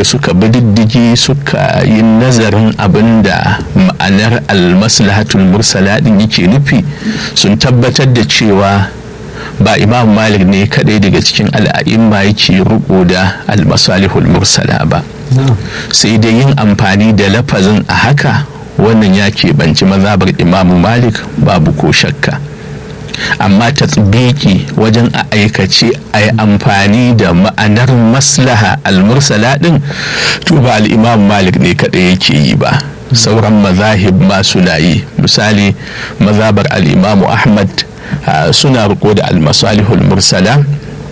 da suka bi diddigi suka yi nazarin abin da ma'anar almaslahatul mursala din yake nufi sun tabbatar da cewa ba imam malik ne kadai daga cikin al'a'imma yake riko da almasalihul mursala ba, sai dai yin amfani da lafazin a haka wannan ya keɓanci mazhabar imam malik babu ko shakka, amma tatbiki wajen a aikace a yi amfani da ma'anar maslaha al-mursala din to ba al-imam malik ne kadai yake yi ba, sauran mazahib ma suna yi. Misali mazhabar al-imam ahmad suna riko da al-masalihul mursala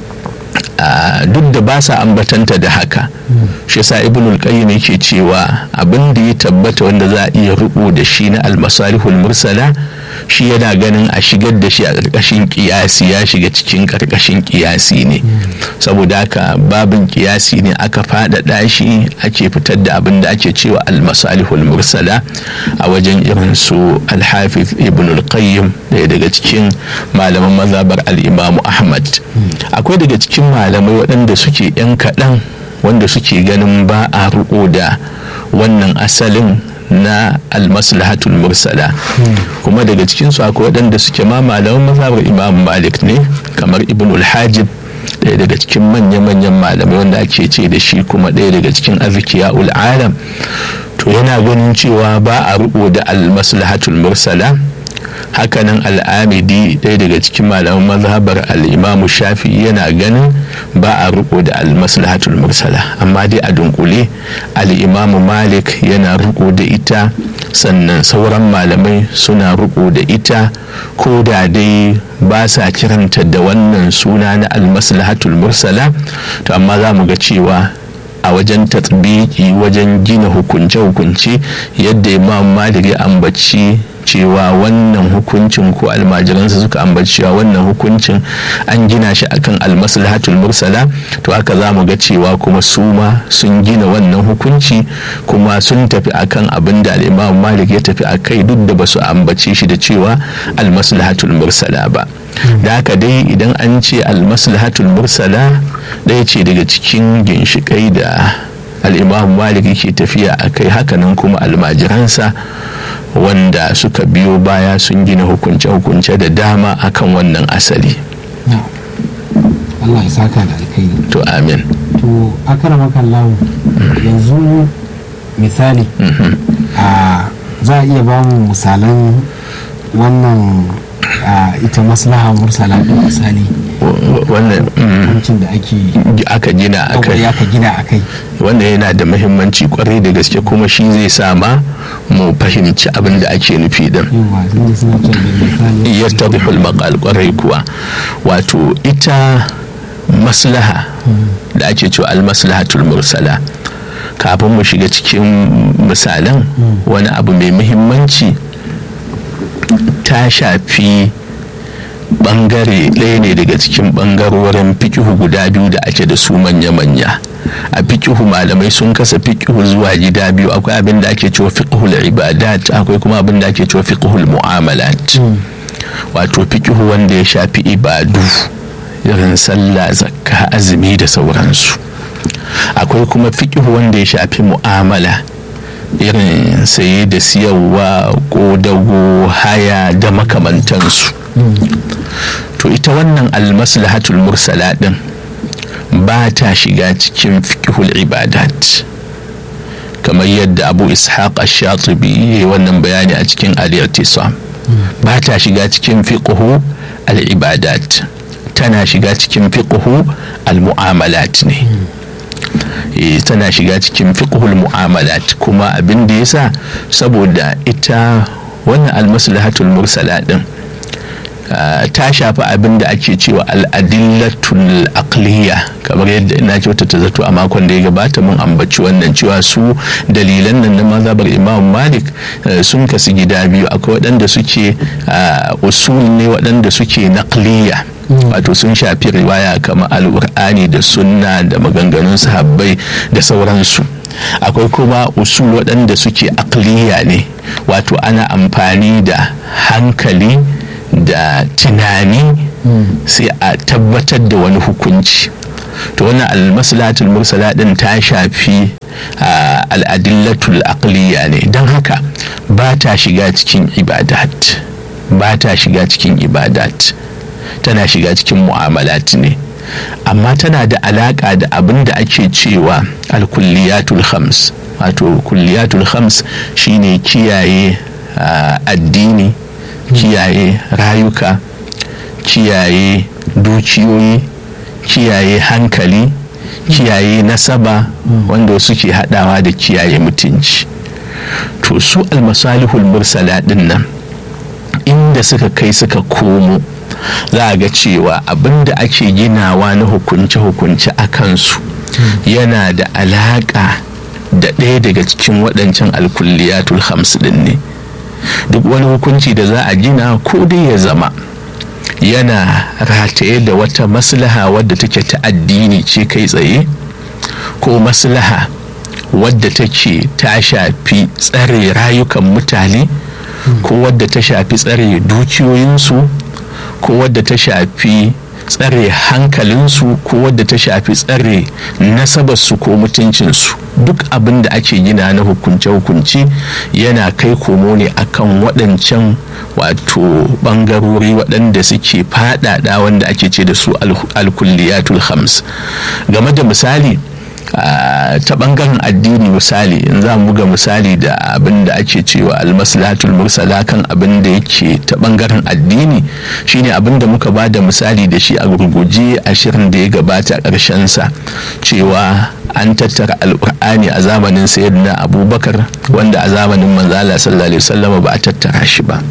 duk da ba sa ambatanta da haka. Shi yasa ibnul qayyim yake cewa abin da ya tabbata wanda za a iya riko da shi na al-masalihul mursala shi yana ganin a shigar da shi a ƙarƙashin ƙiyasi ya shiga cikin ƙarƙashin ƙiyasi ne, saboda haka babin ƙiyasi ne aka faɗaɗa shi ake fitar da abin da ake cewa al-masalihul mursala a wajen irin su al-hafiz ibnul qayyim ɗaya daga cikin malaman mazhabar al-imam ahmad. Akwai daga cikin malamai waɗanda suke yan kaɗan wanda suke ganin ba a riƙo da wannan asalin na almaslahatul mursala, kuma daga cikinsu akwai waɗanda suke ma malaman mazhabar imam malik ne kamar ibn al-hajib ɗaya daga cikin manya-manyan malamai wanda ake ce da shi kuma ɗaya daga cikin azkiya'ul alam, to yana ganin cewa ba a riƙo da almaslahatul mursala. Hakanan al'amidi ɗaya daga cikin malaman mazhabar al'imamu shafi'i yana ganin ba a riko da al-maslahatul mursala, amma dai a dunkule al'imamu malik yana riko da ita, sannan sauran malamai suna riko da ita, ko da dai ba sa kiranta da wannan suna na al-maslahatul mursala, to amma za mu ga cewa a wajen tatbiki wajen gina hukunce-hukunce yadda imam malik ya ambaci cewa wannan hukuncin ko almajiransa suka ambaci cewa wannan hukuncin an gina shi akan almaslahatul mursala, to haka za mu ga cewa kuma su ma sun gina wannan hukunci kuma sun tafi akan abin da al-imam malik ya tafi akai, duk da ba su ambace shi da cewa almaslahatul mursala ba. Da haka dai idan an ce almaslahatul mursala ɗaya ce daga cikin ginshiƙai da al-imam malik yake tafiya akai, hakanan kuma almajiransa wanda suka biyo baya sun gina hukunce-hukunce da dama akan wannan asali. Allah ya saka da alkhairi. To amin. To akramaka Allah, yanzu misali za a iya ba mu misalan wannan ita maslaha mursala da misali wannan hukuncin da aka gina akai, wanda yana da muhimmanci kwarai da gaske, kuma shi zai sama mu fahimci abin da ake nufi din. yattadihul maqal kwarai kuwa, wato ita maslaha da ake cewa al-maslahatul mursala, kafin mu shiga cikin misalan wani abu mai muhimmanci, ta shafi bangare ɗaya ne daga cikin bangarorin fikihu guda biyu da ake da su manya-manya. A fikihu malamai sun kasa fikihu zuwa gida biyu, akwai abin da ake cewa fiqhul ibadat, akwai kuma abin da ake cewa fiqhul mu'amalat. Wato fikihu wanda ya shafi ibadu irin sallah, zakka, azumi da sauransu. Akwai kuma fikihu wanda ya shafi mu'amala irin saye da siyarwa, ƙodago, haya da makamantansu. To ita wannan almaslahatul mursala din ba ta shiga cikin fiqhul ibadat, kamar yadda abu ishaq ash-shatibi yayi wannan bayani a cikin al-i'tisam. Ba ta shiga cikin fiqhu al-ibadat, tana shiga cikin fiqhu al-mu'amalat ne. Tana shiga cikin fiqhul mu'amalat, kuma abin da yasa saboda ita wannan almaslahatul mursala din ta shafi abin da ake cewa al'adillatul aqliya, kamar yadda ina kyautata zato a makon da ya gabata mun ambaci wannan cewa su dalilan nan na mazhabar imam malik sun kasu gida biyu. Akwai waɗanda suke usul ne, waɗanda suke naqliya, wato sun shafi riwaya kamar alqur'ani da sunna da maganganun sahabbai da sauransu. Akwai kuma usul waɗanda suke aqliya ne, wato ana amfani da hankali da tunani sai a tabbatar da wani hukunci. to wannan almaslahatul mursala din ta shafi al'adillatul aqliya ne, don haka ba ta shiga cikin ibadat, tana shiga cikin mu'amalat ne, amma tana da alaka da abin da ake cewa alkulliyatul khams. Wato kulliyatul khams shine kiyaye addini, kiyaye rayuka, kiyaye dukiyoyi, kiyaye hankali, kiyaye nasaba, wanda suke hadawa da kiyaye mutunci. To su almasalihul mursala din nan inda suka kai suka komo, za a ga cewa abinda ake ginawa na hukunce-hukunce a kansu yana da alaka da ɗaya daga cikin waɗancan alkulliyatul khams din ne. duk wani hukunci da za a gina ko dai ya zama yana rataye da wata maslaha wadda take ta addini ce kai tsaye, ko maslaha wadda take ta shafi tsare rayukan mutane, ko wadda ta shafi tsare dukiyoyinsu, ko wadda ta shafi tsare hankalinsu, ko wadda ta shafi tsare nasabarsu ko mutuncinsu. duk abin da ake gina na hukunce-hukunce yana kai komo ne akan waɗancan wato ɓangarori waɗanda suke faɗaɗa, wanda ake ce da su alkulliyatul khams. game da misali ta bangaren addini, misali in za mu ga misali da abin da ake cewa almaslahatul mursala kan abin da yake ta bangaren addini, shine abin da muka ba da misali da shi a gurguje a shirin da ya gabata a ƙarshen sa, cewa an tattara alƙur'ani a zamanin sayyidina abubakar, wanda a zamanin manzala sallallahu alaihi wasallam ba a tattara shi ba.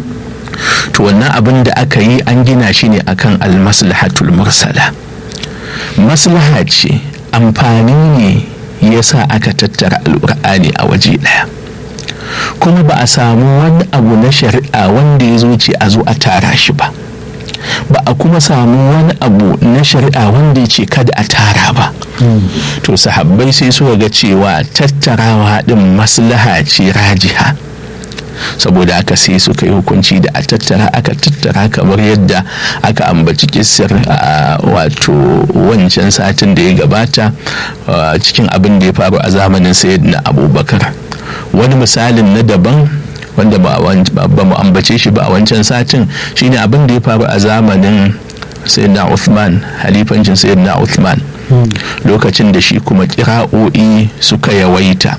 to wannan abin da aka yi an gina shi ne akan almaslahatul mursala. maslaha ce, amfani ne ya sa aka tattara alƙur'ani a waje ɗaya, kuma ba a samu wani abu na shari'a wanda ya zo ce a zo a tara shi ba a kuma samu wani abu na shari'a wanda ya ce kada a tara ba. to sahabbai sai suka ga cewa tattarawa din maslaha ce rajiha, saboda haka sai suka yi hukunci da aka tattara kamar yadda aka ambaci kissar wato wancan satin da ya gabata cikin abin da ya faru a zamanin sayyidina abubakar. wani misalin na daban wanda ba mu ambace shi ba a wancan satin shine abin da ya faru a zamanin sayyidina Uthman, halifancin sayyidina Uthman, lokacin da shi kuma kira'o'i suka yawaita,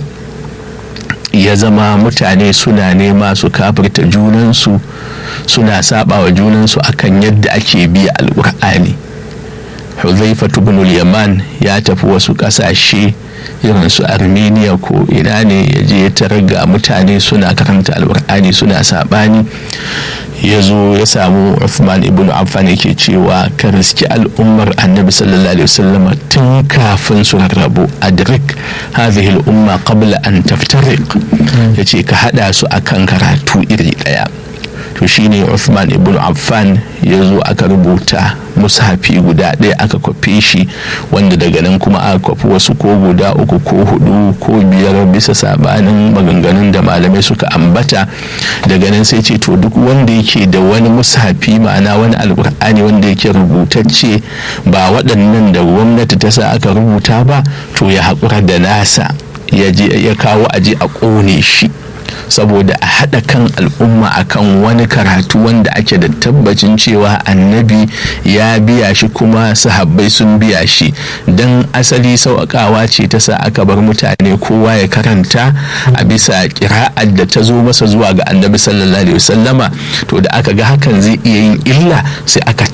ya zama mutane suna nema su kafirta junansu, suna saba wa junansu akan yadda ake biya alƙur'ani. Huzaifa ibn al-Yaman ya tafi wasu ƙasashe irin su Armenia ko ina ne, ya je ya targa mutane suna karanta alƙur'ani suna sabani. ya zo ya samu Uthman ibn Affan yake cewa ka riski al'ummar annabi sallallahu alaihi wasallam tun kafin su rarrabu, adrik hadhihi al'umma qabla an taftariq, yace ka hada su akan karatu iri daya. to shine Uthman ibn Affan ya zo aka rubuta mushafi guda ɗaya, aka kwafe shi, wanda daga nan kuma aka kwafi wasu ko guda 3 ko 4 ko 5 bisa sabanin maganganun da malamai suka ambata. daga nan sai ce to duk wanda yake da wani mushafi, ma'ana wani alƙur'ani wanda yake rubutacce ba waɗannan da gwamnati ta sa aka rubuta ba, to ya haƙura da nasa, ya kawo aje a ƙone shi, saboda a haɗa kan al'umma akan wani karatu wanda ake da tabbacin cewa annabi ya biya shi kuma sahabbai sun biya shi. don asali sauƙaƙawa ce ta sa aka bar mutane kowa ya karanta a bisa ƙira'ar da ta zo masa zuwa ga annabi sallallahu alaihi wasallama. to da aka ga hakan zai iya yin illa, sai aka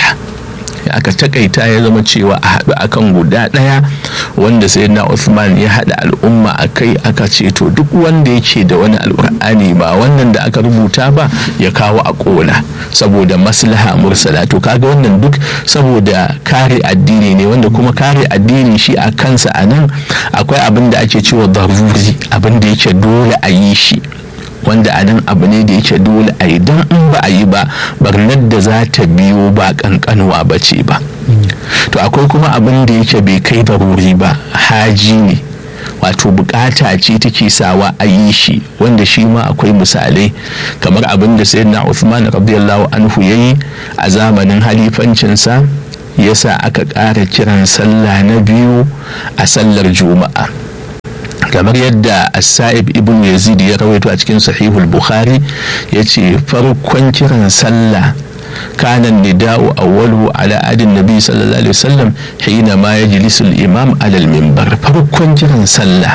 takaita ya zama cewa a haɗu akan guda ɗaya, wanda sayyidina Uthman ya haɗa al'umma akai, aka ce to duk wanda yake da wani alƙur'ani ba wannan da aka rubuta ba ya kawo a ƙona, saboda maslaha mursala. to kaga wannan duk saboda kare addini ne, wanda kuma kare addini shi a kansa a nan akwai abin da ake cewa daruri, abin da yake dole a yi shi, wanda a nan abu ne da yake dole a yi, don in ba a yi ba barnar da za ta biyo ba kankanuwa ba ce ba. to akwai kuma abin da yake bai kai daruri ba, haji ne, wato bukata ce take sawa a yi shi, wanda shi ma akwai misalai kamar abin da sayyidina Uthman radiyallahu anhu yayi a zamanin halifancinsa, yasa aka ƙara kiran sallah na biyu a sallar juma'a, kamar yadda as-sa'ib ibn yazid ya rawaito a cikin sahihul bukhari yace farkon kiran sallah كان النداء أوله على عهد النبي صلى الله عليه وسلم حينما يجلس الإمام على المنبر. فركون جرن صلى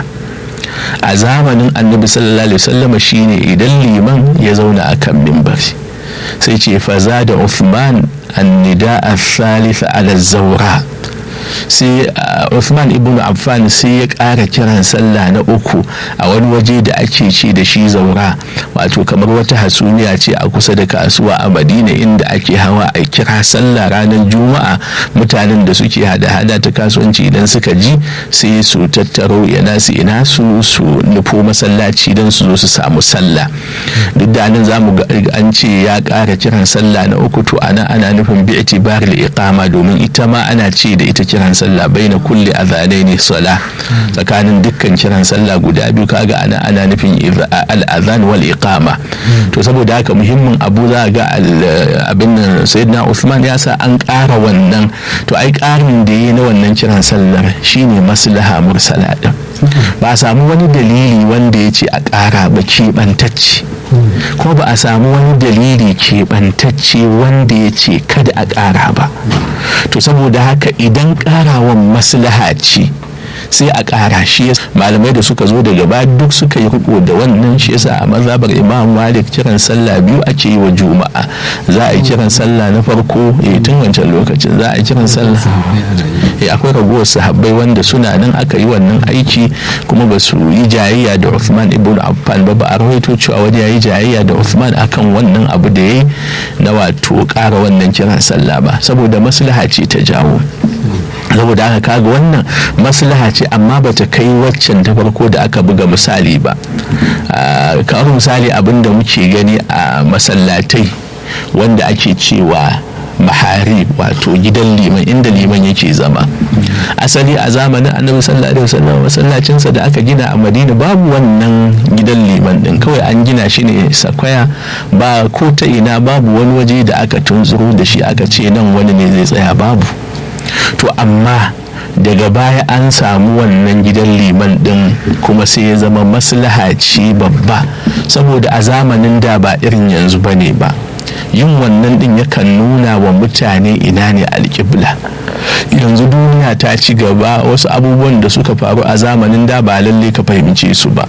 أزامن النبي صلى الله عليه وسلم شيني إذا الإمام يزون أكم منبر سيتي فزاد عثمان النداء الثالث على الزوراء. sai Uthman ibn Affan sai ya ƙara kiran sallah na uku a wani waje da ake ce da shi Zaura, wato kamar wata hasumiya ce a kusa da kasuwa a Madina inda ake hawa a kira sallah ranar Juma'a. Mutanen da suke hada-hada ta kasuwanci idan suka ji sai su tattaro ina su nufo masallaci don su zo su samu sallah. Duk da nan zamu ga an ce ya ƙara kiran sallah na uku, to ana nufin bi itibaril iqama, domin ita ma ana ce da ita kiran sallah baina kulli adhanaini sala, tsakanin dukkan kiran sallah guda biyu kaga ana nufin al-adhan wal iqama. To saboda haka muhimmin abu za ga abin sayyidina Uthman ya sa an ƙara wannan, to ai ƙarin da yi na wannan kiran sallar shine maslaha mursala din, ba a samu wani dalili wanda ya ce a ƙara ba keɓantacce, ko ba a samu wani dalili keɓantacce wanda ya ce kada a ƙara ba. To saboda haka idan ƙarawan maslaha ce sai a ƙara shi. Malamai da suka zo daga baya duk suka yi riko da wannan, shi yasa a mazhabar Imam Malik kiran sallah biyu ake yi wa Juma'a. Za a yi kiran sallah na farko tun wancan lokacin za a yi kiran sallah, akwai ragowar sahabbai wanda suna nan aka yi wannan aiki kuma ba su yi jayayya da Uthman ibn Affan ba a rawaito cewa wani ya yi jayayya da Uthman akan wannan abu da ya yi na wato ƙara wannan kiran sallah ba, saboda maslaha ce ta jawo. Saboda haka kaga wannan maslaha ce amma bata kai waccan ta farko da aka buga misali ba. Kamar misali abinda muke gani a masallatai wanda ake cewa mahari, wato gidan liman inda liman yake zama. Asali a zamanin annabi sallallahu alaihi wasallam masallacinsa da aka gina a Madina babu wannan gidan liman din, kawai an gina shi ne sakwaya, ba ko ta ina babu wani waje da aka tunzuro da shi aka ce nan wani ne zai tsaya, babu. To amma daga baya an samu wannan gidan liman din kuma sai ya zama maslaha ce babba, saboda a zamanin da ba irin yanzu bane ba. Yin wannan din yakan nuna wa mutane ina ne alƙibla. Yanzu duniya ta ci gaba, wasu abubuwan da suka faru a zamanin da ba lalle ka fahimce su ba.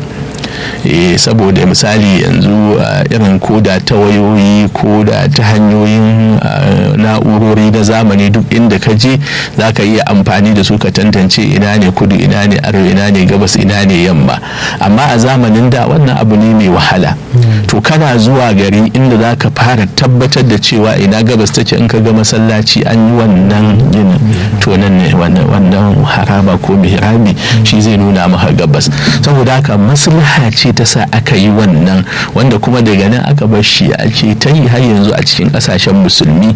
Saboda misali yanzu irin koda ta wayoyi ko da ta hanyoyin na'urori na zamani, duk inda ka je za ka iya amfani da su ka tantance ina ne kudu, ina ne arewa, ina ne gabas, ina ne yamma. Amma a zamanin da wannan abu ne mai wahala. To kana zuwa gari inda za ka fara tabbatar da cewa ina gabas take, in ka ga masallaci an yi wannan ginin, to nan ne wannan haraba ko mihrabi shi zai nuna maka gabas. Saboda haka maslaha ce ta sa aka yi wannan, wanda kuma daga nan aka bar shi ake ta yi har yanzu a cikin kasashen musulmi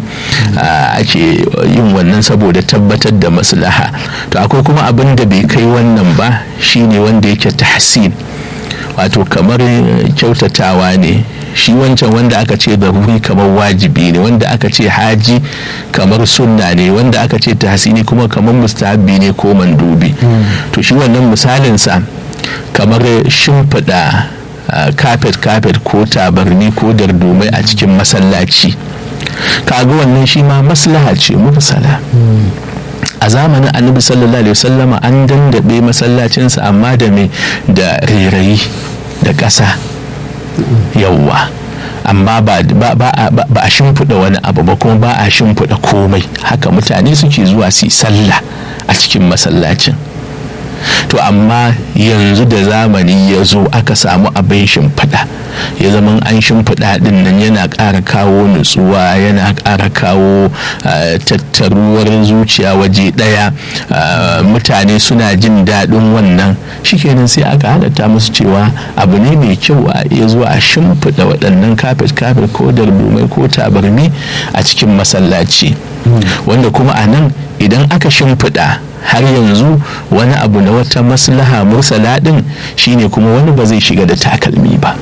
ake yin wannan saboda tabbatar da maslaha. To akwai kuma abin da bai kai wannan ba, shine wanda yake tahsin, wato kamar kyautatawa ne. Shi wancan wanda aka ce daruri kamar wajibi ne, wanda aka ce haji kamar sunna ne, wanda aka ce tahsini kuma kamar mustahabbi ne ko mandubi. To shi wannan misalinsa kamar shimfiɗa kafet ko tabarni ko dardumai a cikin masallaci, kaga wannan shi ma maslaha ce mursala. A zamanin annabi sallallahu alaihi wasallama an dandabe masallacinsa amma da rairayi da ƙasa, yawwa, amma ba a shimfiɗa wani abu ba, kuma ba a shimfiɗa komai, haka mutane suke zuwa su yi sallah a cikin masallacin. To amma yanzu da zamani ya zo aka samu abin shimfiɗa, ya zama an shimfiɗa ɗin nan yana ƙara kawo nutsuwa, yana ƙara kawo tattaruwar zuciya waje ɗaya, mutane suna jin daɗin wannan. Shikenan sai aka halatta musu cewa abu ne mai kyau a iya zuwa a shimfiɗa waɗannan kafet ko dardumai ko tabarmi a cikin masallaci, wanda kuma a nan idan aka shimfiɗa har yanzu wani abu na wata maslaha mursala din shine kuma wani ba zai shiga da takalmi ba,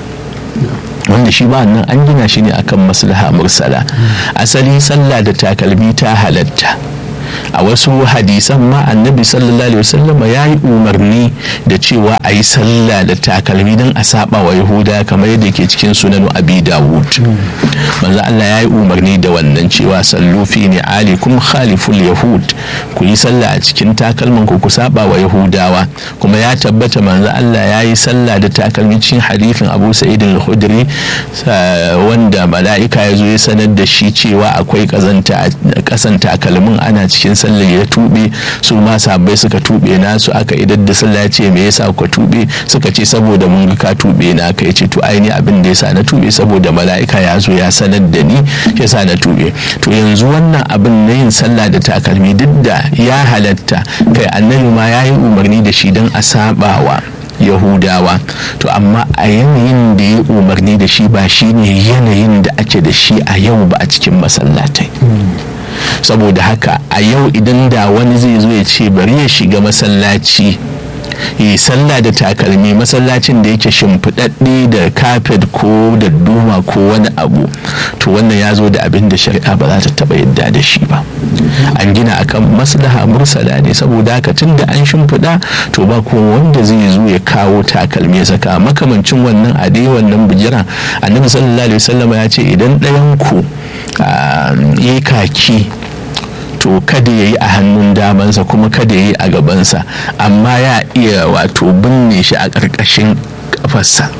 wanda shi ba nan an gina shi ne akan maslaha mursala. Asali sallah da takalmi ta halatta, a wasu hadisan ma annabi sallallahu alaihi wasallama ya yi umarni da cewa a yi sallah da takalmi don a saba wa yahuda kamar yadda ke cikin sunan abi dawud manzo Allah ya yi umarni da wannan cewa sallu fi ni'alikum khaliful yahud ku yi sallah a cikin takalman ku saba wa yahudawa kuma ya tabbata manzo Allah ya yi sallah da takalmi cikin hadisin Abu Sa'id al-Khudri wanda mala'ika ya zo ya sanar da shi cewa akwai kasan takalmin ana cikin sallah ya tube su ma sahabbai suka tube nasu aka idar da sallah ya ce me yasa ku tube suka ce saboda mun ga ka tube na kai ce to aini abin da yasa na tube saboda mala'ika ya zo ya sanar da ni yasa na tube to yanzu wannan abin na yin sallah da takalmi duk da ya halatta kai annabi ma ya yi umarni da shi don a sabawa yahudawa to amma a yanayin da ya umarni da shi ba shi ne yanayin da ake da shi a yau ba a cikin masallatai saboda haka a yau idan da wani zai zo ya ce bari ya shiga masallaci yi sallah da takalmi masallacin da yake shimfiɗaɗɗe da kafet ko da duma ko wani abu to wannan ya zo da abin da shari'a ba za ta taɓa yadda da shi ba an gina akan maslaha mursala ne saboda haka tun da an shimfiɗa to ba kuma wanda zai zo ya kawo takalmi ya saka makamancin wannan a dai wannan bijiran annabi sallallahu alaihi wasallam ya ce idan ɗayan ku ya kaki to kada ya yi a hannun damansa kuma kada ya yi a gabansa amma ya iya wato binne shi a ƙarƙashin ƙafarsa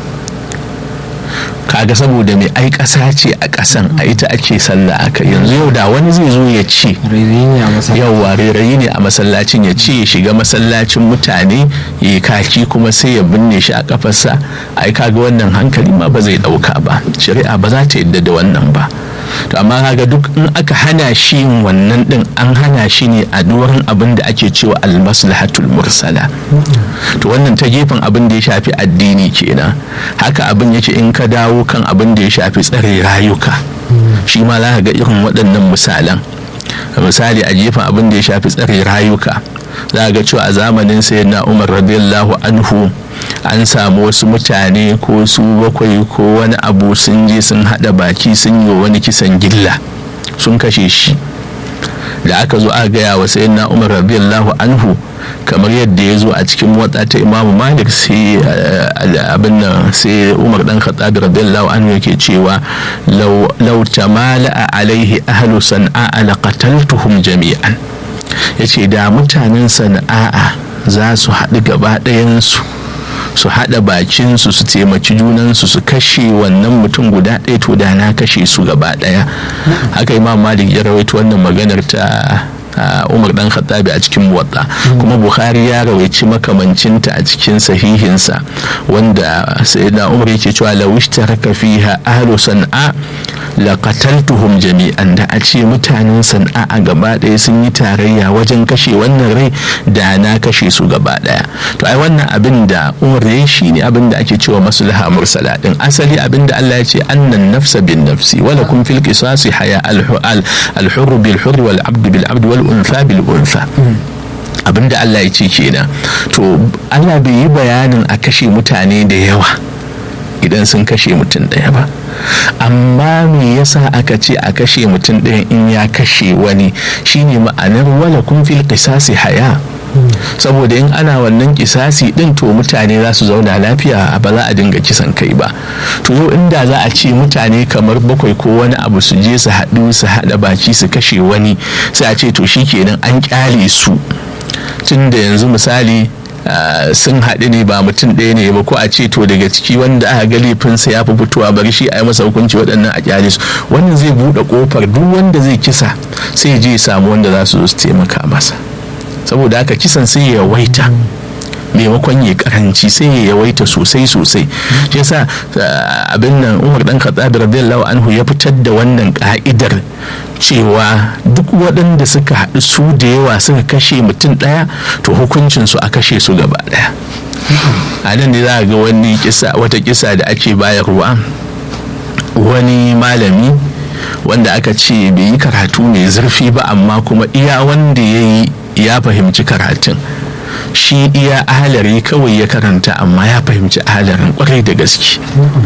kaga saboda mai ai ƙasa ce a ƙasan a ita ake sallah aka yanzu yau da wani zai zo ya ce yauwa rairayi ne a masallacin ya ce ya shiga masallacin mutane ya kaki kuma sai ya binne shi a ƙafarsa ai kaga wannan hankali ma ba zai ɗauka ba shari'a ba za ta yadda da wannan ba to amma kaga duk in aka hana shi yin wannan din an hana shi ne a duwarin abin da ake cewa almaslahatul mursala to wannan ta gefen abin da ya shafi addini kenan haka abin yake in ka dawo kan abin da ya shafi tsare rayuka shi ma za ka ga irin waɗannan misalan misali a gefen abin da ya shafi tsare rayuka za ga cewa a zamanin sayyidina Umar radiyallahu anhu an samu wasu mutane ko su bakwai ko wani abu sun je sun hada baki sun yi wani kisan gilla sun kashe shi da aka zo aka gaya wa sayyidina Umar radiyallahu anhu kamar yadda ya zo a cikin wata ta Imam Malik sai abin nan sai Umar dan Khattab radiyallahu anhu yake cewa law tamala alaihi ahlu san'a laqataltuhum jami'an yace da mutanen Sana'a za su haɗu gaba ɗayansu su haɗa bakinsu su taimaki junansu su kashe wannan mutum guda ɗaya to da na kashe su gaba ɗaya haka Imam Malik ya rawaito wannan maganar ta Umar dan Khattabi a cikin Muwatta kuma Bukhari ya rawaici makamancinta a cikin sahihinsa wanda sayyidina Umar yake cewa law ishtaraka fiha ahlu San'a laqataltuhum jami'an da a ce mutanen San'a a gaba ɗaya sun yi tarayya wajen kashe wannan rai da na kashe su gaba ɗaya to ai wannan abin da Umar ya shi ne abin da ake cewa maslaha mursala din asali abin da Allah ya ce annan nafsa bin nafsi wala kun fil qisasi haya al-hurr bil hurr wal abd bil abd wal unfa bil unfa abinda Allah ya ce kenan to Allah bai yi bayanin a kashe mutane da yawa idan sun kashe mutum ɗaya ba amma me yasa aka ce a kashe mutum ɗaya in ya kashe wani shine ma'anar wala kun fil qisasi haya saboda in ana wannan kisasi din to mutane za su zauna lafiya ba za a dinga kisan kai ba to yau inda za a ce mutane kamar bakwai ko wani abu su je su haɗu su haɗa baki su kashe wani sai a ce to shikenan an kyale su tun da yanzu misali sun haɗu ne ba mutum ɗaya ne ba ko a ce to daga ciki wanda aka ga laifinsa ya fi fitowa bari shi a yi masa hukunci waɗannan a kyale su wannan zai buɗe ƙofar duk wanda zai kisa sai je ya samu wanda za su zo su taimaka masa saboda haka kisan sai ya yawaita maimakon ya karanci sai ya yawaita sosai shi yasa abin nan Umar dan Khattab radiyallahu anhu ya fitar da wannan ka'idar cewa duk waɗanda suka haɗu su da yawa suka kashe mutum ɗaya to hukuncin su a kashe su gaba ɗaya a nan ne za ga wata kisa da ake bayarwa wani malami wanda aka ce bai yi karatu mai zurfi ba amma kuma iya wanda ya yi ya fahimci karatun shi iya ahalari kawai ya karanta amma ya fahimci ahalarin kwarai da gaske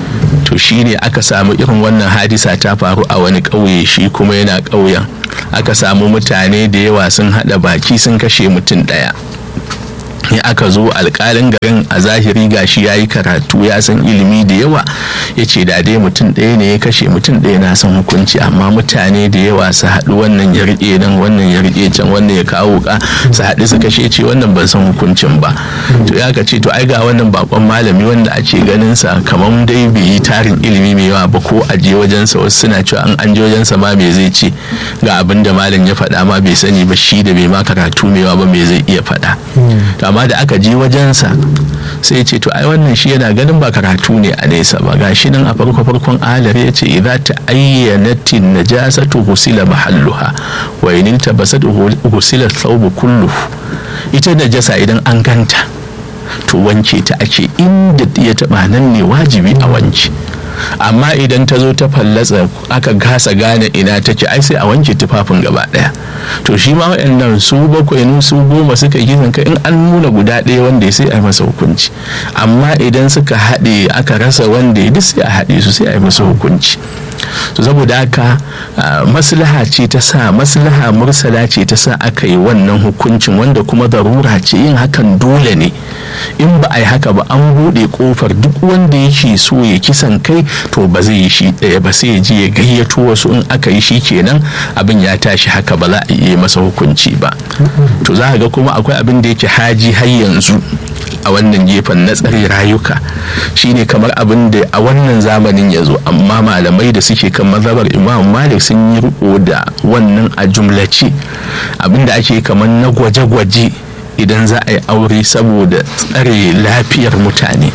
to shine aka samu irin wannan hadisa ta faru a wani ƙauye, shi kuma yana ƙauyen aka samu mutane da yawa sun haɗa baki sun kashe mutum ɗaya. Aka zo alƙalin garin a zahiri gashi ya yi karatu ya san ilimi da yawa, ya ce da dai mutum ɗaya ne ya kashe mutum ɗaya na san hukunci, amma mutane da yawa su haɗu wannan ya riƙe nan wannan ya riƙe can wannan ya kawo ka su haɗu su kashe, ce wannan ban san hukuncin ba. To ya ka ce to ai ga wannan bakon malami wanda ake ganin sa kamar dai bai yi tarin ilimi mai yawa ba, ko a je wajensa wasu suna cewa an je wajensa ma me zai ce, ga abin da malam ya faɗa ma bai sani ba, shi da bai ma karatu mai yawa ba me zai iya faɗa. Amma da aka je wajensa sai ce to ai wannan shi yana ganin ba karatu ne a nesa ba, gashi nan a farkon alar ya ce idza ta'ayyanatin najasatu ghusila mahalluha wa in tabasat ghusila thawb kulluhu. Ita najasa idan an ganta to wanke ta ake, inda ya taba nan ne wajibi a wanke, amma idan ta zo ta fallatsa aka gasa gane ina take ai sai a wanke tufafin gaba daya. To shi ma waɗannan su bakwai ne su goma suka yi zanka, in an nuna guda ɗaya wanda ya sai a yi masa hukunci, amma idan suka haɗe aka rasa wanda ya duk sai a haɗe su sai a yi masa hukunci. to saboda haka maslaha ce ta sa, maslaha mursala ce ta sa aka yi wannan hukuncin, wanda kuma darura ce, yin hakan dole ne. In ba a yi haka ba an buɗe kofar duk wanda yake so ya kisan kai to ba zai yi shi ɗaya ba, sai ya je ya gayyato wasu, in aka yi shi kenan abin ya tashi haka ba za a yi masa hukunci ba. To za ga kuma akwai abin da yake haji har yanzu a wannan gefen na tsare rayuka, shine kamar abin da a wannan zamanin ya zo, amma malamai da suke kan mazhabar Imam Malik sun yi riko da wannan a jumlace, abin da ake kamar na gwaje-gwaje idan za a yi aure saboda tsare lafiyar mutane.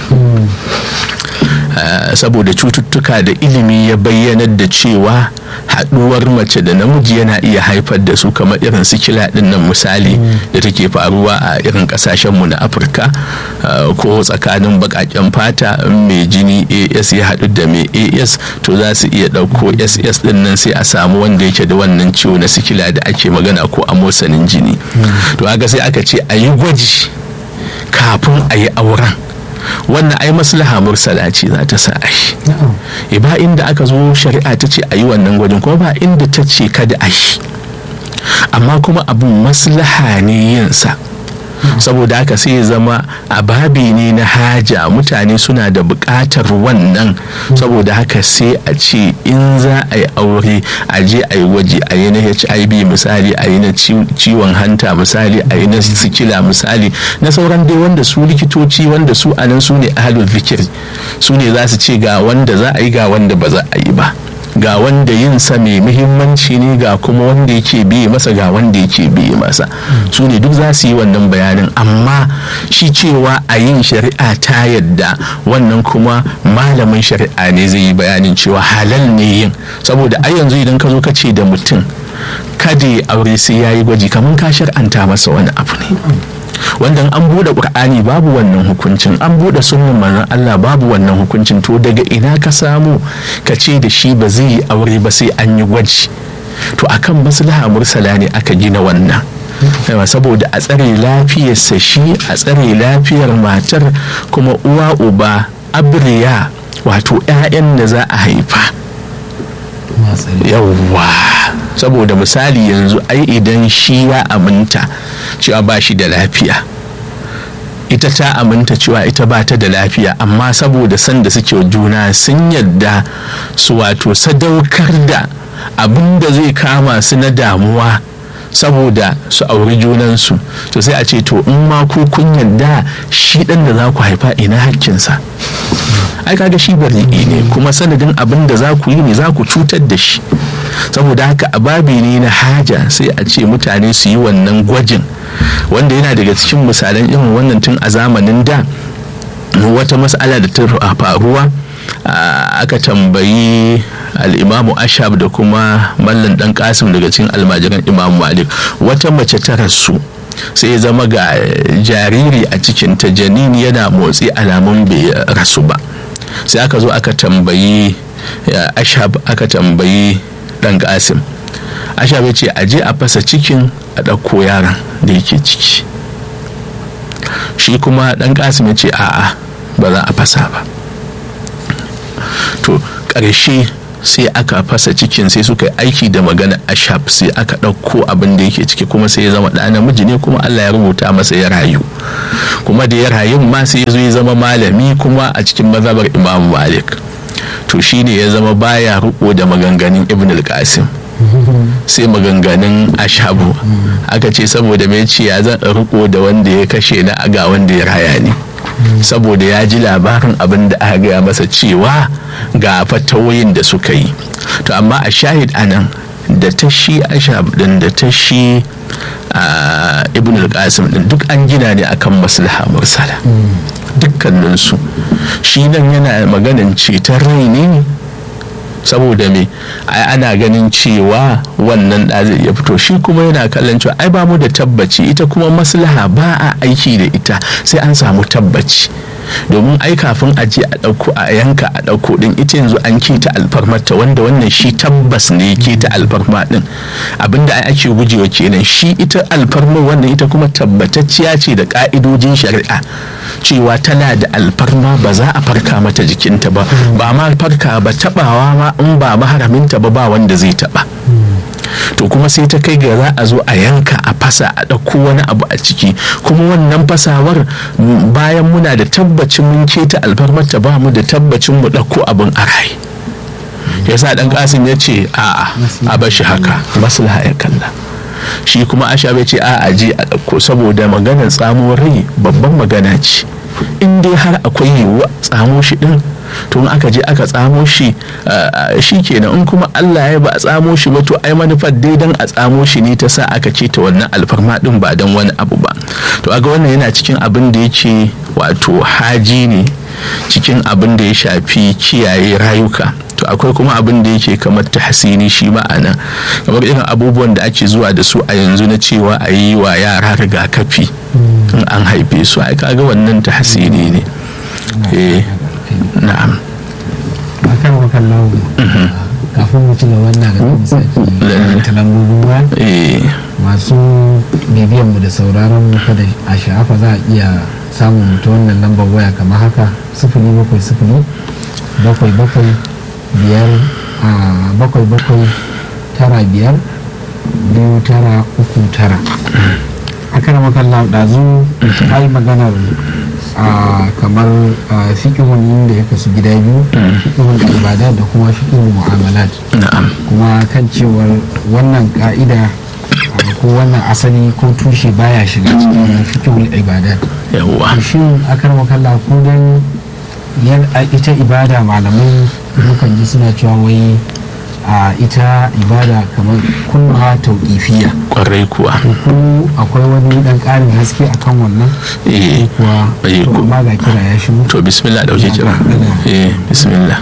Saboda cututtuka da ilimi ya bayyanar da cewa haɗuwar mace da namiji yana iya haifar da su, kamar irin sikila ɗin nan misali da take faruwa a irin ƙasashenmu na Afirka, ko tsakanin baƙaƙen fata, mai jini AS ya haɗu da mai AS to za su iya ɗauko SS ɗin nan sai a samu wanda yake da wannan ciwo na sikila da ake magana, ko amosanin jini. To haka sai aka ce a yi gwaji kafin a yi auren. Wannan ai maslaha mursala ce za ta sa ai, ba inda aka zo shari'a ta ce a yi wannan gwajin, kuma ba inda ta ce kada a yi, amma kuma abin maslaha ne yinsa. Saboda haka sai ya zama a babi ne na haja, mutane suna da buƙatar wannan, saboda haka sai a ce in za a yi aure a je a yi gwaji, a yi na HIV misali, a yi na ciwon hanta misali, a yi na sikila misali, na sauran dai wanda su likitoci wanda su anan su ne ahlul zikir, su ne za su ce ga wanda za a yi ga wanda ba za a yi ba, ga wanda yin sa mai muhimmanci ne, ga kuma wanda yake biye masa, ga wanda yake biye masa, su ne duk za su yi wannan bayanin. Amma shi cewa a yin shari'a ta yadda, wannan kuma malamin shari'a ne zai yi bayanin cewa halal ne yin, saboda a yanzu idan ka zo ka ce da mutum kada ya aure sai ya yi gwaji, kamar ka shar'anta masa wani abu ne, wanda an bude Qur'ani babu wannan hukuncin, an bude sunnan manzon Allah babu wannan hukuncin. To daga ina ka samu ka ce da shi ba zai yi aure ba sai an yi gwaji? To akan maslaha mursala ne aka gina wannan, saboda a tsare lafiyarsa shi, a tsare lafiyar matar, kuma uwa uba abriya, wato 'ya'yan da za a haifa. Yawwa, saboda misali yanzu ai idan shi ya aminta cewa ba shi da lafiya, ita ta aminta cewa ita ba ta da lafiya, amma saboda sanda suke juna sun yadda su wato sadaukar da abin da zai kama su na damuwa saboda su auri junansu, to sai a ce to in ma ku kun yadda shi ɗan da za ku haifa ina hakkinsa? Ai kaga shi bari'i ne, kuma sanadin abin da za ku yi ne za ku cutar da shi. Saboda haka a babi ne na haja sai a ce mutane su yi wannan gwajin, wanda yana daga cikin misalan irin wannan tun a zamanin da. Wata mas'ala da ta faruwa, aka tambayi al'imamu Ashab da kuma mallan dan Kasim daga cikin almajiran Imam Malik, wata mace ta rasu sai ya zama ga jariri a cikin ta, janini yana motsi, alamun bai rasu ba. Sai aka zo aka tambayi Ashab, aka tambayi dan Kasim. Ashab ya ce aje a fasa cikin a ɗauko yaron da yake ciki. Shi kuma dan Kasim ya ce a'a ba za a fasa ba. to ƙarshe sai aka fasa cikin sai suka yi aiki da magana ashab sai aka ɗauko abin da yake ciki kuma sai ya zama ɗa namiji ne kuma Allah ya rubuta masa ya rayu kuma da ya rayu ma sai ya zo ya zama malami kuma a cikin mazhabar Imam Malik to shine ya zama baya riko da maganganun Ibn al-Qasim sai maganganun ashabu aka ce saboda mai ce ya zan riko da wanda ya kashe na aga wanda ya raya ne saboda ya ji labarin abin da aka gaya masa cewa ga fatawoyin da suka yi to amma a shahid anan da ta shi ashab din da ta shi Ibn al-Qasim din duk an gina ne akan maslaha mursala dukkaninsu shi nan yana maganin ceton rai ne saboda me ana ganin cewa wannan da zai iya fito shi kuma yana kallon cewa ai ba mu da tabbaci ita kuma maslaha ba a aiki da ita sai an samu tabbaci domin ai kafin a je a ɗauko a yanka a ɗauko din ita yanzu an keta alfarmarta wanda wannan shi tabbas ne keta alfarma din abinda ai ake gujewa kenan shi ita alfarmar wannan ita kuma tabbatacciya ce da ka'idojin shari'a cewa tana da alfarma ba za a farka mata jikinta ba ba ma farka ba tabawa ma in ba maharaminta ba wanda zai taba to kuma sai ta kai ga za a zo a yanka a fasa a ɗauko wani abu a ciki kuma wannan fasawar bayan muna da tabbacin mun keta alfarmarta ba mu da tabbacin mu ɗauko abin a rai yasa dan Qasim ya ce a bashi haka maslaha ya kalla shi kuma Ashab ya ce a je a ɗauko saboda maganar tsamuwar rai babban magana ce in dai har akwai yiwuwa tsamo shi din to in aka je aka tsamo shi shi kenan in kuma Allah ya ba a tsamo shi ba to ai manufar dai dan a tsamo shi ne ta sa aka ce ta wannan alfarma din ba dan wani abu ba to aga wannan yana cikin abin da yake wato haji ne cikin abin da ya shafi kiyaye rayuka to akwai kuma abin da yake kamar tahsini shi ma'ana kamar irin abubuwan da ake zuwa da su a yanzu na cewa a yi wa yara rigakafi in an haife su ai kaga wannan tahsini ne na'am akan wakallahu kafin mu ci gaba wannan ga misali talambobin ba masu bibiyan mu da sauraron mu kada a sha'afa za a iya samun ta wannan lambar waya kamar haka 0707 7 akan wakallahu ɗazu ta yi maganar kamar fikihun da ya kasu gida biyu fikihun ibada da kuma fikihun mu'amalat kuma kan cewar wannan ka'ida ko wannan asali ko tushe baya shiga cikin fikihun ibada shin akar makalla ko dan ita ibada malamai mukan ji suna cewa wai ita ibada kamar kunna tauƙifiya kwarai kuwa ko akwai wani dan ƙarin haske akan wannan kuwa to amma ga kira ya shigo to bismillah dauke kira bismillah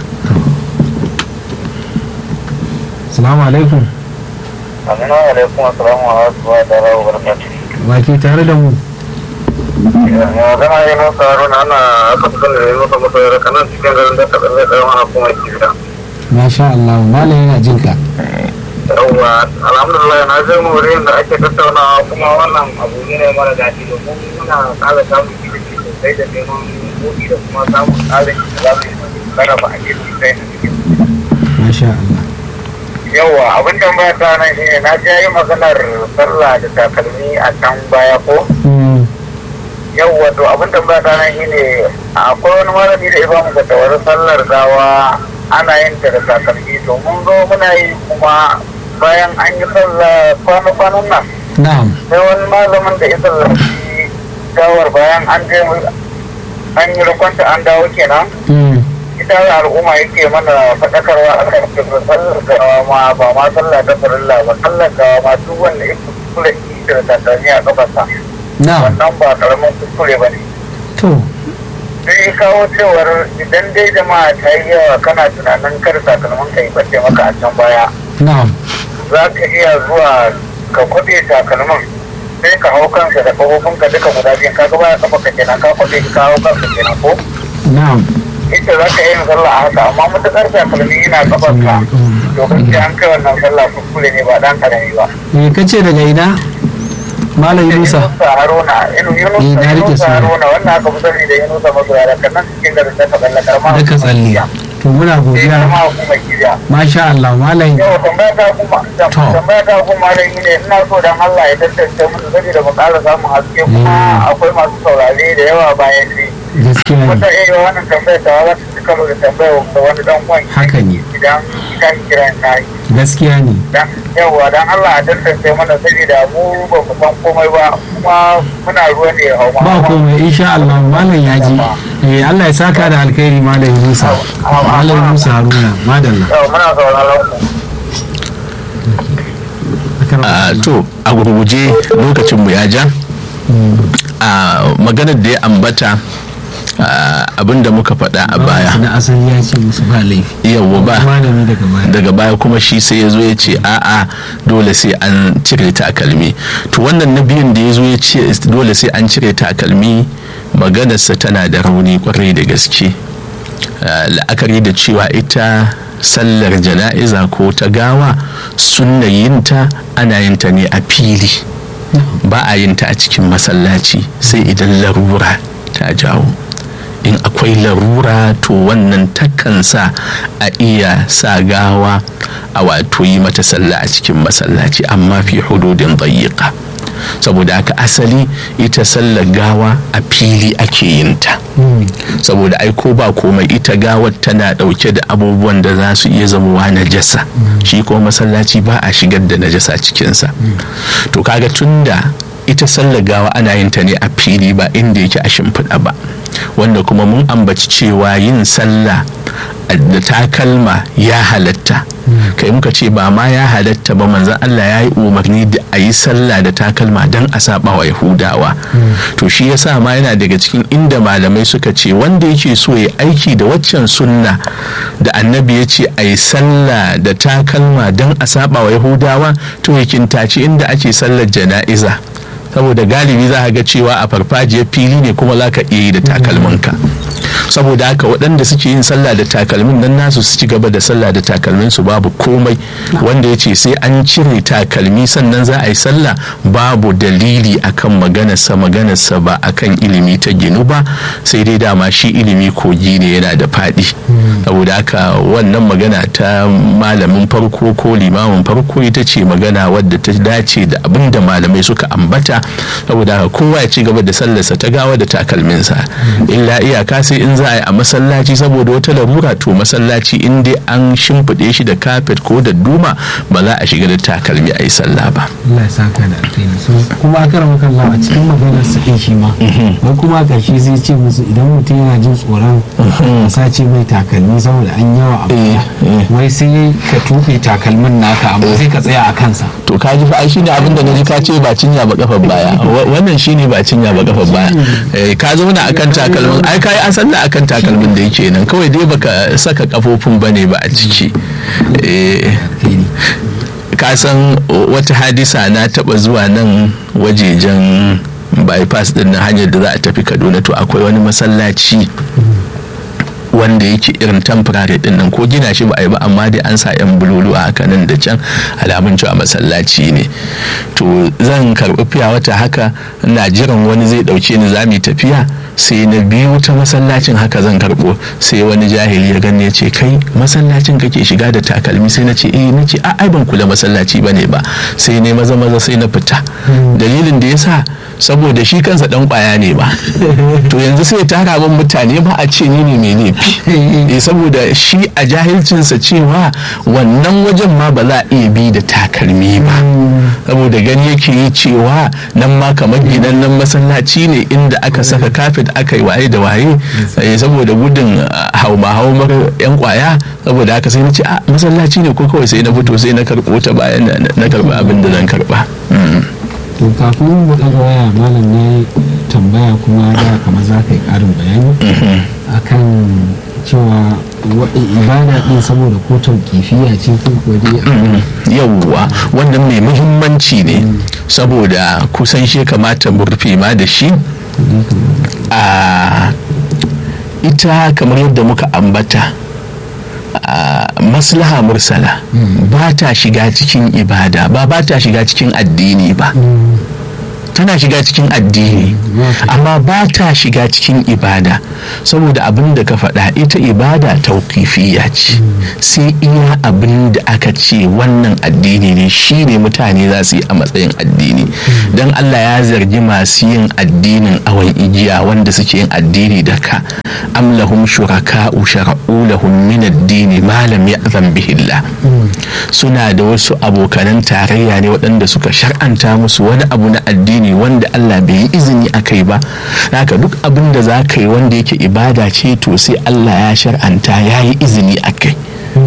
assalamu alaikum assalamu alaikum wa barakatuh wa ke tare da mu magana yi na tsaro na ana aka fi da yi maka masayar kanan cikin garin da kaɗan zai tsaye mana kuma kira masha Allah malam yana jin ka yawwa alhamdulillah na zai mu wurin da ake tattaunawa kuma wannan abu ne mara daɗi domin muna ƙara samun ilimi sosai da neman buɗi da kuma samun ƙarin da za mu sarrafa a cikin sai da cikin masha Allah yawwa abin da ba ta nan shine na ji yi maganar sallah da takalmi a can baya ko yawwa to abin da ba ta nan shine akwai wani malami da ya ba mu fatawar sallar gawa ana yin ta da takalmi to mun zo muna yi kuma bayan an yi sallah kwanan nan sai wani malamin da ya sallaci gawar bayan an je an yi rukunta an dawo kenan ita al'umma yake mana faɗakarwa a kan sallar gawa ma ba ma sallah ta farilla ba sallar gawa ma duk wanda ya kuskure da takalmi a kafarsa wannan ba karamin kuskure ba ne sai kawo cewar idan dai jama'a ta yi yawa kana tunanin kar takalmin ka yi bace maka a can baya za ka iya zuwa ka kwaɗe takalmin sai ka hau kansa da kafofin ka duka guda biyan ka gaba ya kafa ka kenan ka kwaɗe ka hau kansa kenan ko ita za ka yi sallah a haka amma matuƙar takalmi yana kafar ka to gaskiya an kai wannan sallah kuskure ne ba dan karami ba me kace daga ina Malam Yunusa Haruna Yunusa Haruna wannan aka fi sani da Yunusa Masoya da kannan cikin garin da ka tsalla karama da ka tsalle to muna godiya masha Allah malam yau tambaya ta kuma da ne ina so dan Allah ya tantance mu saboda mu ƙara samun haske kuma akwai masu saurare da yawa bayan ni gaskiya ne wata iya wannan tambaya ta za ta cika da tambaya da wani dan uwan haka ne idan ka kira na gaskiya ne dan yawa dan Allah ya tantance mana saboda mu ba mu san komai ba kuma muna ruwa ne hawa ba komai insha Allah malam ya ji Allah ya saka da alkhairi malam Musa Haruna madalla muna sauraron ku to a gurguje lokacin mu ya ja maganar da ya ambata abinda muka faɗa a baya na asali ya ce musu ba laifi yawa ba malami daga baya kuma shi sai ya zo ya ce a'a dole sai an cire takalmi to wannan na biyun da ya zo ya ce dole sai an cire takalmi maganarsa tana da rauni kwarai da gaske la'akari da cewa ita sallar jana'iza ko ta gawa sunna yinta ana yinta ne a fili ba a yinta a cikin masallaci sai idan larura ta jawo in akwai larura to wannan takan sa a iya sa gawa a wato yi mata sallah a cikin masallaci amma fi hududin dayyika saboda haka asali ita sallar gawa a fili ake yin ta saboda ai ko ba komai ita gawar tana dauke da abubuwan da za su iya zamowa najasa shi ko masallaci ba a shigar da najasa cikinsa to kaga tunda ita sallar gawa ana yin ta ne a fili ba inda yake a shimfiɗa ba wanda kuma mun ambaci cewa yin sallah da takalma ya halatta kai muka ce ba ma ya halatta ba manzon Allah ya yi umarni da a yi sallah da takalma don a saba wa yahudawa to shi yasa ma yana daga cikin inda malamai suka ce wanda yake so ya aiki da waccan sunna da annabi ya ce a yi sallah da takalma don a saba wa yahudawa to ya kintace inda ake sallar jana'iza saboda galibi za a ga cewa a farfajiyar fili ne kuma za ka iya yi da takalminka saboda haka waɗanda suke yin sallah da takalmin nan nasu su ci gaba da sallah da takalmin su babu komai wanda ya ce sai an cire takalmi sannan za a yi sallah babu dalili akan maganarsa ba akan ilimi ta ginu ba sai dai dama shi ilimi kogi ne yana da faɗi saboda haka wannan magana ta malamin farko ko limamin farko ita ce magana wadda ta dace da abin da malamai suka ambata saboda haka kowa ya ci gaba da sallarsa ta gawa da takalminsa illa iyaka sai in za a yi a masallaci saboda wata larura to masallaci in dai an shimfiɗe shi da kafet ko da duma ba za a shiga da takalmi a yi sallah ba. Allah ya saka da alkhairi so kuma a karan kallon a cikin maganar sa din shi ma wai kuma a ƙarshe zai ce musu idan mutum yana jin tsoron a sace mai takalmi saboda an yawa a baya wai sai ka tufe takalmin naka amma sai ka tsaya a kansa. To ka ji fa ai shine abin da na ji ka ce ba cinya ba kafar baya wannan shine ba cinya ba kafar baya ka zauna akan takalmin ai kai an sallah akan takalmin da yake nan kawai dai baka saka kafofin bane ba a ciki ka san wata hadisa na taba zuwa nan wajejen bypass din na hanyar da za a tafi Kaduna to akwai wani masallaci wanda yake irin temporary din nan ko gina shi ba a yi ba amma dai an sa yan bululu a haka nan da can alamun cewa masallaci ne to zan karɓi fiya wata haka ina jiran wani zai ɗauke ni za mu tafiya sai na biyu ta masallacin haka zan karɓo sai wani jahili ya gani ya ce kai masallacin kake shiga da takalmi sai na ce na ce ai ban kula masallaci bane ba sai ne maza sai na fita dalilin da yasa saboda shi kansa dan kwaya ne ba to yanzu sai tara ban mutane ba a ce ni ne mai laifi saboda shi a jahilcinsa cewa wannan wajen ma ba za a iya bi da takalmi ba saboda gani yake yi cewa nan ma kamar gidan nan masallaci ne inda aka saka kafet aka yi waye da waye saboda gudun haumar yan kwaya saboda haka sai na ce a masallaci ne ko kawai sai na fito sai na karɓo ta bayan na karɓa abin da zan karɓa. To kafin mu ɗaga waya malam ne tambaya kuma da kamar za ka yi ƙarin bayani akan cewa ibada ɗin saboda ko tauƙifiya ce ko kuwa dai yawwa wannan mai muhimmanci ne saboda kusan shi kamata mu rufe ma da shi a ita kamar yadda muka ambata maslaha mursala ba ta shiga cikin ibada ba ta shiga cikin addini ba tana shiga cikin addini amma ba ta shiga cikin ibada, saboda abin da ka faɗa ita ibada tauƙifiyya ce, sai iya abin da aka ce wannan addini ne shi ne mutane za su yi a matsayin addini. don Allah ya zargi masu yin addinin awon igiya wanda suke yin addini da ka am lahum shuraka'u shara'u lahum min ad-dini ma lam ya'zan bihi Allah, suna da wasu abokanan tarayya ne waɗanda suka shar'anta musu wani abu na addini wanda Allah bai yi izini a kai ba. haka duk abin da za ka yi wanda yake ibada ce to sai Allah ya shar'anta ya yi izini a kai.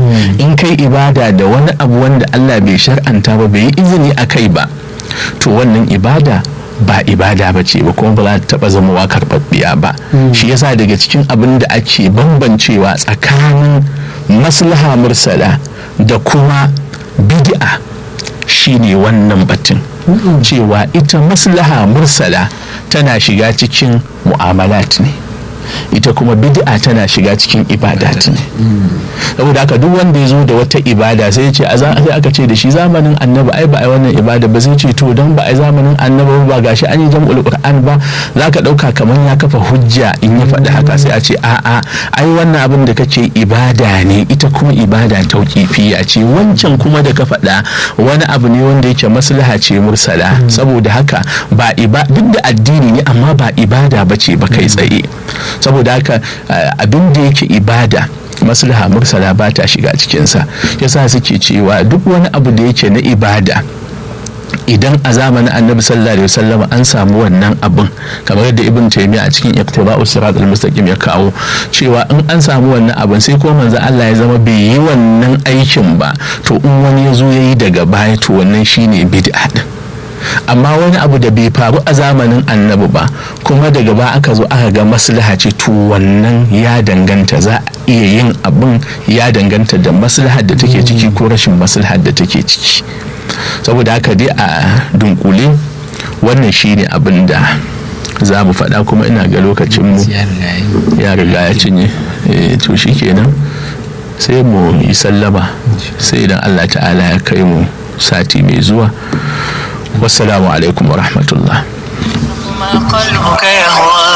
in kai ibada da wani abu wanda Allah bai shar'anta ba bai yi izini a kai ba, to wannan ibada ba ibada ba ce ba, kuma ba za ta taɓa zama karɓaɓɓiya ba. shi yasa daga cikin abin da ake bambancewa tsakanin maslaha mursala da kuma bid'a shine wannan batun cewa ita maslaha mursala tana shiga cikin mu'amalat ne, ita kuma bid'a tana shiga cikin ibadat ne. saboda haka duk wanda ya zo da wata ibada sai ya ce sai aka ce da shi zamanin annabi ai ba ai wannan ibada ba, zai ce to don ba ai zamanin annabi ba gashi an yi jam'ul qur'an ba, zaka dauka kamar ya kafa hujja in ya faɗi haka, sai a ce a'a ai wannan abin da kake ibada ne, ita kuma ibada tauqifiyya ce, wancan kuma da ka faɗa wani abu ne wanda yake maslaha ce mursala. saboda haka ba duk da addini ne amma ba ibada bace ba kai tsaye. saboda haka abin da yake ibada maslaha mursala ba ta shiga cikinsa, yasa suke cewa duk wani abu da yake na ibada idan a zamanin annabi sallallahu alaihi wasallam an samu wannan abin, kamar yadda ibn taymiya a cikin iqtiba'u sirat al-mustaqim ya kawo cewa in an samu wannan abin sai ko manzo Allah ya zama bai yi wannan aikin ba, to in wani ya zo yayi daga baya to wannan shine bid'a din. amma wani abu da bai faru a zamanin annabi ba kuma daga ba aka zo aka ga maslaha ce, to wannan ya danganta, za a iya yin abin ya danganta da maslahar da take ciki ko rashin maslahar da take ciki. saboda haka dai a dunkule wannan shine abin da za mu faɗa, kuma ina ga lokacinmu ya riga ya cinye. to shi kenan sai mu yi sallama, sai idan Allah ta'ala ya kai mu sati mai zuwa. wassalamu alaikum wa rahmatullah.